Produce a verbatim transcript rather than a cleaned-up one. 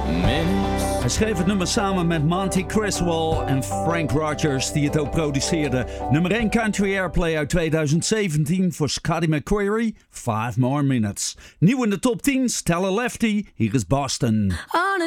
minutes. Hij schreef het nummer samen met Monty Criswell en Frank Rogers, die het ook produceerde. Nummer één Country Airplay uit twintig zeventien voor Scotty McCreery, Five More Minutes. Nieuw in de top tien, Stella Lefty, hier is Boston. On a